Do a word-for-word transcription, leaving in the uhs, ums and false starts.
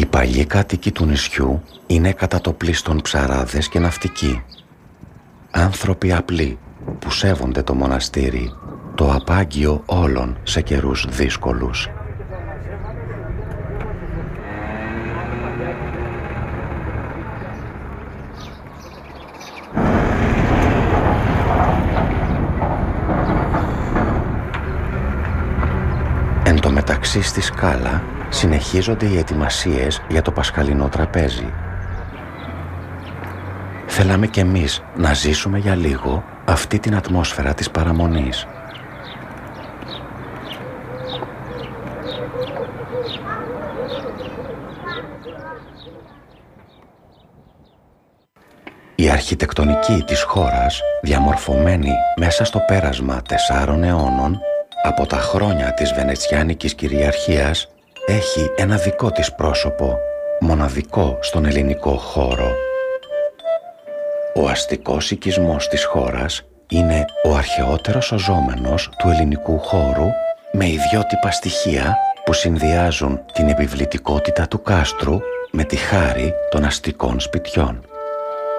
παλιοί κάτοικοι του νησιού είναι κατά το πλείστον ψαράδες και ναυτικοί. Άνθρωποι απλοί που σέβονται το μοναστήρι, το απάγγιο όλων σε καιρούς δύσκολους. Εν τω μεταξύ στη σκάλα συνεχίζονται οι ετοιμασίες για το πασχαλινό τραπέζι. Θέλαμε κι εμείς να ζήσουμε για λίγο αυτή την ατμόσφαιρα της παραμονής. Η αρχιτεκτονική της χώρας, διαμορφωμένη μέσα στο πέρασμα τεσσάρων αιώνων, από τα χρόνια της Βενετσιάνικης κυριαρχίας, έχει ένα δικό της πρόσωπο, μοναδικό στον ελληνικό χώρο. Ο αστικός οικισμός της χώρας είναι ο αρχαιότερος σωζόμενος του ελληνικού χώρου, με ιδιότυπα στοιχεία που συνδυάζουν την επιβλητικότητα του κάστρου με τη χάρη των αστικών σπιτιών.